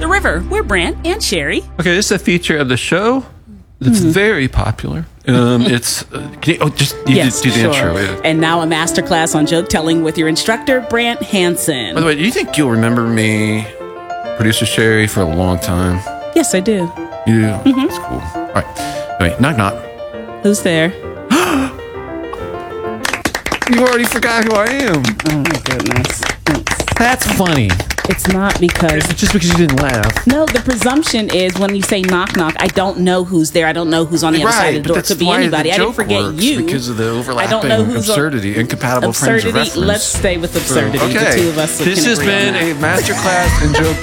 The River. We're Brant and Sherry. Okay, this is a feature of the show that's very popular. It's can you, do the intro. Yeah. And now a masterclass on joke telling with your instructor, Brant Hansen. By the way, do you think you'll remember me, producer Sherry, for a long time? Yes, I do. You do? That's cool. All right. Wait, knock, knock. Who's there? You already forgot who I am. Oh, my goodness. That's funny. It's not because... It's just because you didn't laugh. No, the presumption is when you say knock, knock, I don't know who's there. I don't know who's on the other side of the door. It could be anybody. I didn't forget you. Because of the overlapping I don't know who's absurdity, incompatible frames of reference. Let's stay with absurdity. Okay. The two of us This has been a masterclass in joke